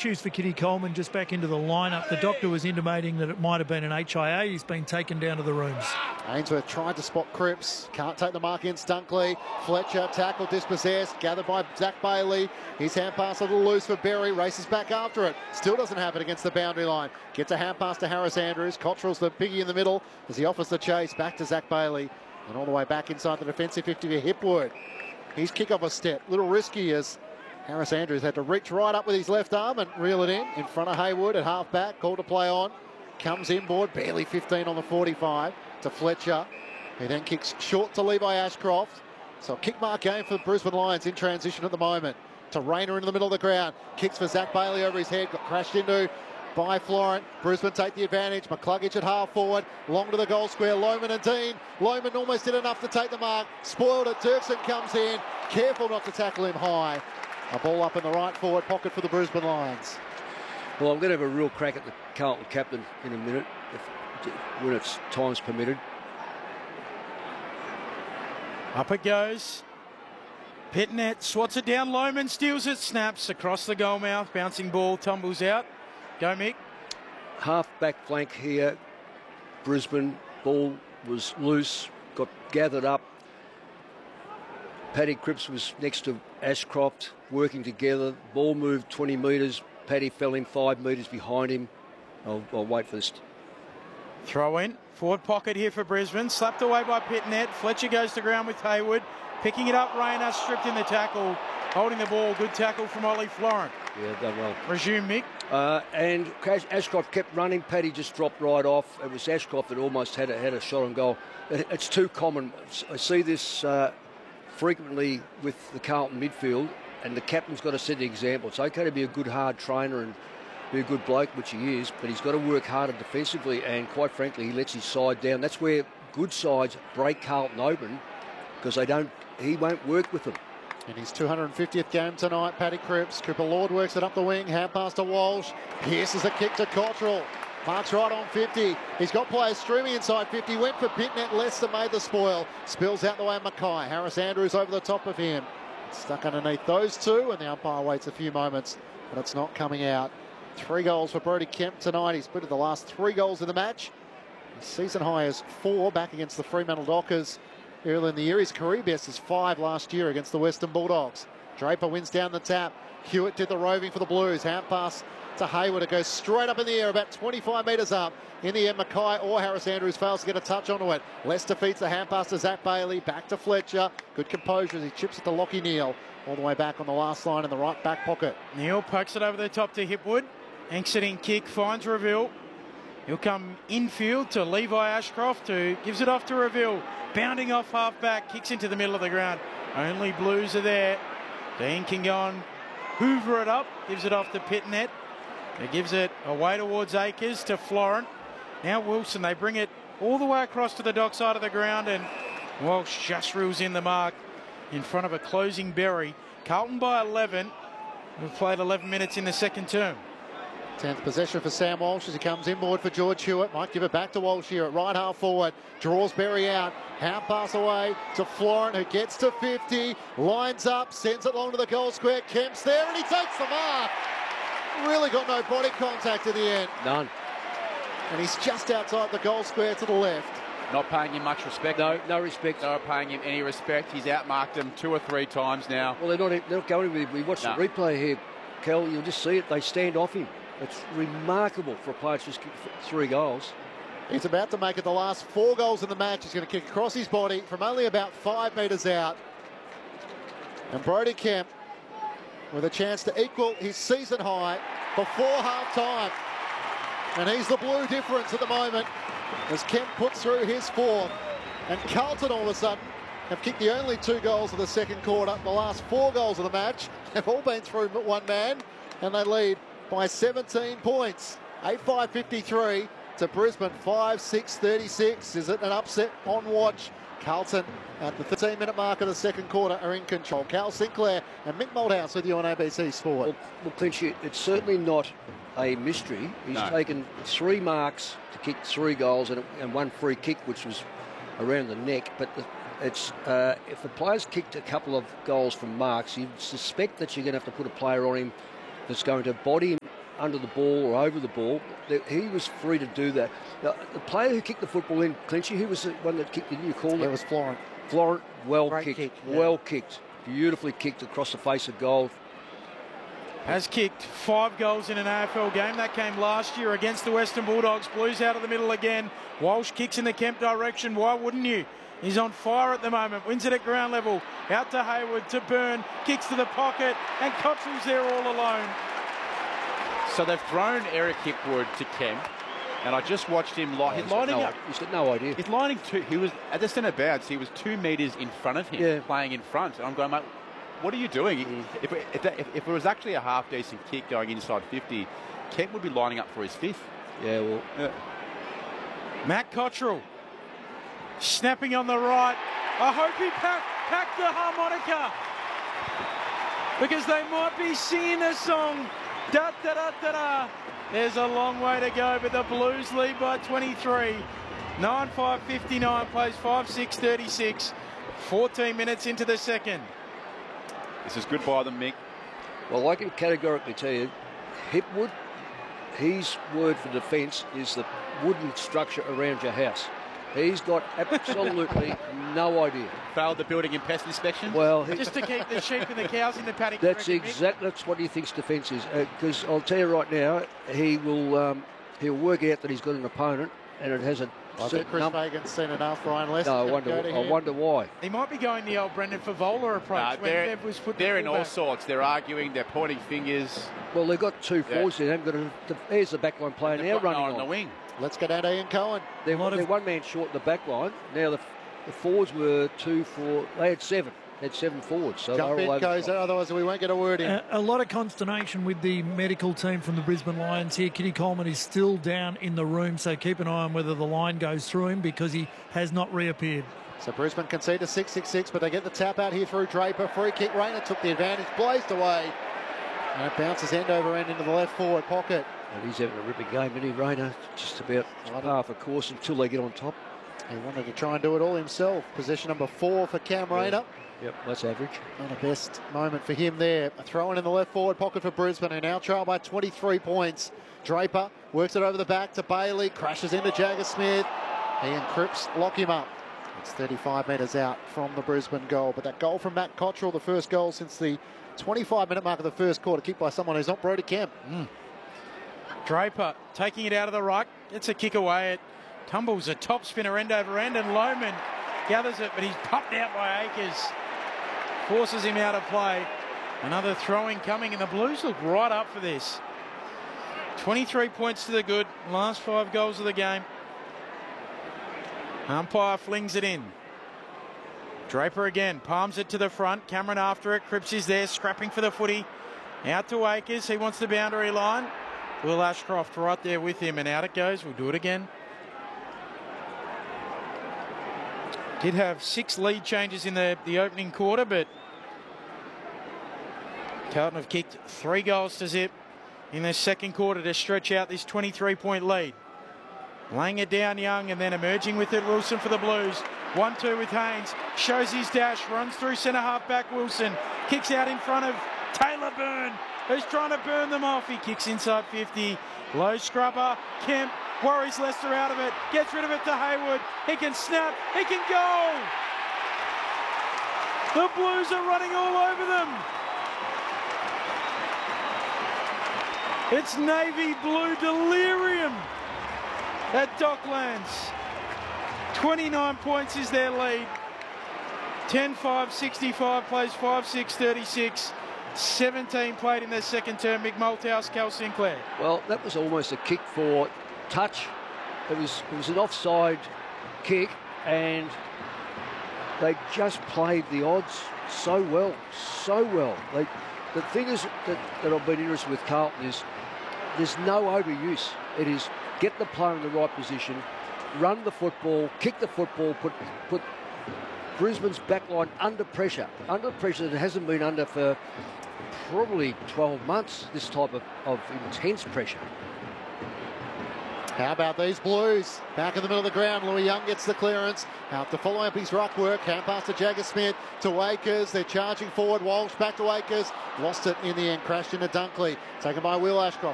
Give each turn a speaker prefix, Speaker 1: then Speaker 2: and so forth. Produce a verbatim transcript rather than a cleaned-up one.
Speaker 1: issues for Kitty Coleman just back into the lineup. The doctor was intimating that it might have been an H I A. He's been taken down to the rooms.
Speaker 2: Ainsworth tried to spot Cripps. Can't take the mark against Dunkley. Fletcher, tackle dispossessed. Gathered by Zach Bailey. His hand pass a little loose for Berry. Races back after it. Still doesn't happen against the boundary line. Gets a hand pass to Harris Andrews. Cottrell's the piggy in the middle as he offers the chase. Back to Zach Bailey. And all the way back inside the defensive fifty to Hipwood. His kick off a step. Little risky as Harris Andrews had to reach right up with his left arm and reel it in. In front of Haywood at half back. Call to play on. Comes inboard. Barely fifteen on the forty-five. To Fletcher. He then kicks short to Levi Ashcroft. So a kick mark game for the Brisbane Lions in transition at the moment. To Rayner in the middle of the ground. Kicks for Zach Bailey over his head. Got crashed into by Florent. Brisbane take the advantage. McCluggage at half forward. Long to the goal square. Lohman and Dean. Lohman almost did enough to take the mark. Spoiled it. Dirksen comes in. Careful not to tackle him high. A ball up in the right forward pocket for the Brisbane Lions.
Speaker 3: Well, I'm going to have a real crack at the Carlton captain in a minute, if, when it's time's permitted.
Speaker 4: Up it goes. Pitnet swats it down. Lohman steals it. Snaps across the goal mouth. Bouncing ball. Tumbles out. Go, Mick.
Speaker 3: Half back flank here. Brisbane. Ball was loose. Got gathered up. Paddy Cripps was next to Ashcroft, working together. Ball moved twenty metres. Paddy fell in five metres behind him. I'll, I'll wait for this.
Speaker 4: Throw in. Forward pocket here for Brisbane. Slapped away by Pitnet. Fletcher goes to ground with Haywood. Picking it up, Rayner stripped in the tackle. Holding the ball. Good tackle from Ollie Florent.
Speaker 3: Yeah, done well.
Speaker 4: Resume, Mick.
Speaker 3: Uh, and Ashcroft kept running. Paddy just dropped right off. It was Ashcroft that almost had a, had a shot on goal. It, it's too common. I see this uh, frequently with the Carlton midfield, and the captain's got to set the example. It's okay to be a good, hard trainer and be a good bloke, which he is, but he's got to work harder defensively, and quite frankly, he lets his side down. That's where good sides break Carlton open, because they don't. He won't work with them.
Speaker 2: In his two hundred fiftieth game tonight, Paddy Cripps. Cooper Lord works it up the wing. Hand pass to Walsh. Pierces a kick to Cottrell. Marks right on fifty. He's got players streaming inside fifty. Went for Pitnet. Leicester made the spoil. Spills out the way of Mackay. Harris Andrews over the top of him. Stuck underneath those two, and the umpire waits a few moments, but it's not coming out. Three goals for Brodie Kemp tonight. He's put in the last three goals in the match. His season high is four back against the Fremantle Dockers early in the year. His career best is five last year against the Western Bulldogs. Draper wins down the tap. Hewitt did the roving for the Blues. Hand pass to Haywood. It goes straight up in the air, about twenty-five metres up. In the end, Mackay or Harris Andrews fails to get a touch onto it. Leicester feeds the hand pass to Zach Bailey. Back to Fletcher. Good composure as he chips it to Lockie Neal. All the way back on the last line in the right back pocket.
Speaker 4: Neal pokes it over the top to Hipwood. Exiting kick, finds Reville. He'll come infield to Levi Ashcroft, who gives it off to Reville. Bounding off half back, kicks into the middle of the ground. Only Blues are there. Dean can go and hoover it up, gives it off to Pitnet. He gives it away towards Acres to Florent. Now Wilson, they bring it all the way across to the dock side of the ground, and Walsh just reels in the mark in front of a closing Berry. Carlton by eleven. We've played eleven minutes in the second term.
Speaker 2: tenth possession for Sam Walsh as he comes inboard for George Hewitt. Might give it back to Walsh here at right half forward. Draws Berry out. Hand pass away to Florent, who gets to fifty. Lines up, sends it long to the goal square. Kemp's there and he takes the mark. Really got no body contact at the end.
Speaker 3: None.
Speaker 2: And he's just outside the goal square to the left.
Speaker 5: Not paying him much respect.
Speaker 3: No, no respect.
Speaker 5: Not paying him any respect. He's outmarked him two or three times now.
Speaker 3: Well, they're not, they're not going with him. We watched no. the replay here, Kel. You'll just see it. They stand off him. It's remarkable for a player to just kick three goals.
Speaker 2: He's about to make it the last four goals in the match. He's going to kick across his body from only about five metres out. And Brodie Kemp with a chance to equal his season high before half-time. And he's the blue difference at the moment as Kemp puts through his fourth. And Carlton all of a sudden have kicked the only two goals of the second quarter. The last four goals of the match have all been through one man, and they lead by seventeen points. eight five fifty-three to Brisbane, five six thirty-six. Is it an upset on watch? Carlton at the thirteen minute mark of the second quarter are in control. Cal Sinclair and Mick Malthouse with you on A B C Sport.
Speaker 3: Well, well Clinch, it's certainly not a mystery. He's no. taken three marks to kick three goals and, and one free kick, which was around the neck. But the, it's uh, if the player's kicked a couple of goals from marks, you'd suspect that you're going to have to put a player on him that's going to body him under the ball or over the ball. He was free to do that. Now, the player who kicked the football in, Clinchy, who was the one that kicked it? Didn't you call it?
Speaker 2: It was Florent.
Speaker 3: Florent, well
Speaker 2: Great
Speaker 3: kicked.
Speaker 2: kick, yeah.
Speaker 3: Well kicked. Beautifully kicked across the face of goal.
Speaker 4: Has kicked five goals in an A F L game. That came last year against the Western Bulldogs. Blues out of the middle again. Walsh kicks in the Kemp direction. Why wouldn't you? He's on fire at the moment. Wins it at ground level. Out to Hayward, to Byrne. Kicks to the pocket. And Cottrell's there all alone.
Speaker 5: So they've thrown Eric Hipwood to Kemp. And I just watched him li-
Speaker 3: Oh,
Speaker 5: he's
Speaker 3: he's got
Speaker 5: lining
Speaker 3: no,
Speaker 5: up.
Speaker 3: He's got no idea.
Speaker 5: He's lining two. He was at the centre bounce. He was two metres in front of him,
Speaker 3: Yeah.
Speaker 5: playing in front. And I'm going, mate, what are you doing?
Speaker 3: Mm.
Speaker 5: If, it, if, that, if, if it was actually a half decent kick going inside fifty, Kemp would be lining up for his fifth.
Speaker 3: Yeah, well,
Speaker 5: Yeah.
Speaker 4: Matt Cottrell snapping on the right. I hope he packed, packed the harmonica, because they might be singing a song. Da da da da da. There's a long way to go, but the Blues lead by twenty-three. nine five fifty-nine, plays five six thirty-six. fourteen minutes into the second.
Speaker 5: This is good by them, Mick.
Speaker 3: well, I can categorically tell you, Hipwood, his word for defence is the wooden structure around your house. He's got absolutely no idea.
Speaker 5: Failed the building and pest inspection.
Speaker 3: Well, he,
Speaker 4: Just to keep the sheep and the cows in the paddock.
Speaker 3: that's
Speaker 4: you reckon, Mick?
Speaker 3: exactly that's what he thinks defence is. Because I'll tell you right now, he will um, he'll work out that he's got an opponent, and it has a
Speaker 2: I think
Speaker 3: certain
Speaker 2: Chris
Speaker 3: number.
Speaker 2: Fagan's seen enough. Ryan Lester.
Speaker 3: No, I wonder. I wonder why.
Speaker 4: He might be going the old Brendan Favola approach
Speaker 5: Nah,
Speaker 4: when
Speaker 5: they're,
Speaker 4: Bev was put
Speaker 5: they're
Speaker 4: the
Speaker 5: in all
Speaker 4: fullback.
Speaker 5: sorts. They're arguing. They're pointing fingers.
Speaker 3: Well, they've got two
Speaker 5: Yeah.
Speaker 3: forwards there. They've got a, the, there's the backline player
Speaker 5: They've
Speaker 3: now
Speaker 5: got no
Speaker 3: running
Speaker 5: one
Speaker 3: on.
Speaker 5: on the wing.
Speaker 2: Let's go down to Ian Cohen.
Speaker 3: They're,
Speaker 1: lot of-
Speaker 3: they're one man short in the back line. Now the, the forwards were two, four. They had seven. They had seven forwards. So
Speaker 2: Jump
Speaker 3: they're
Speaker 2: in,
Speaker 3: all over the
Speaker 2: Koza,
Speaker 3: shop.
Speaker 2: otherwise we won't get a word in.
Speaker 1: A, a lot of consternation with the medical team from the Brisbane Lions here. Kitty Coleman is still down in the room, so keep an eye on whether the line goes through him, because he has not reappeared.
Speaker 2: So Brisbane concede to six six six, but they get the tap out here through Draper. Free kick. Rayner took the advantage, blazed away. And it bounces end over end into the left forward pocket.
Speaker 3: And he's having a ripping game, isn't he, Rayner? Just about half a course until they get on top.
Speaker 2: He wanted to try and do it all himself. Position number four for Cam Rayner.
Speaker 3: Yep, that's average.
Speaker 2: Not a best moment for him there. A throw in in the left forward pocket for Brisbane, who now trail by twenty-three points. Draper works it over the back to Bailey, crashes into Jagger Smith. He and Cripps lock him up. It's thirty-five metres out from the Brisbane goal. But that goal from Matt Cottrell, the first goal since the twenty-five minute mark of the first quarter, kicked by someone who's not Brody Kemp.
Speaker 4: Mm. Draper taking it out of the ruck, gets a kick away. It tumbles a top spinner end over end, and Lohman gathers it, but he's popped out by Akers. Forces him out of play. Another throwing coming, and the Blues look right up for this. twenty-three points to the good, last five goals of the game. Umpire flings it in. Draper again, palms it to the front. Cameron after it. Cripps is there, scrapping for the footy. Out to Akers. He wants the boundary line. Will Ashcroft right there with him, and out it goes. We'll do it again. Did have six lead changes in the, the opening quarter, but Carlton have kicked three goals to zip in the second quarter to stretch out this twenty-three point lead. Laying it down Young, and then emerging with it Wilson for the Blues. one two with Haynes. Shows his dash. Runs through centre half back Wilson. Kicks out in front of Taylor Byrne, who's trying to burn them off. He kicks inside fifty. Low scrubber. Kemp worries Leicester out of it. Gets rid of it to Hayward. He can snap. He can go. The Blues are running all over them. It's navy blue delirium at Docklands. twenty-nine points is their lead. ten five sixty-five, plays five six thirty-six. seventeen played in their second term. Mick Malthouse, Cal Sinclair.
Speaker 3: Well, that was almost a kick for touch. It was it was an offside kick, and they just played the odds so well, so well. They, the thing is that, that I've been interested with Carlton is there's no overuse. It is get the player in the right position, run the football, kick the football, put put Brisbane's backline under pressure, under pressure that it hasn't been under for probably twelve months, this type of, of intense pressure.
Speaker 2: How about these Blues? Back in the middle of the ground, Louis Young gets the clearance. After following up his ruck work, hand pass to Jagger Smith, to Akers. They're charging forward. Walsh back to Akers. Lost it in the end, crashed into Dunkley. Taken by Will Ashcroft.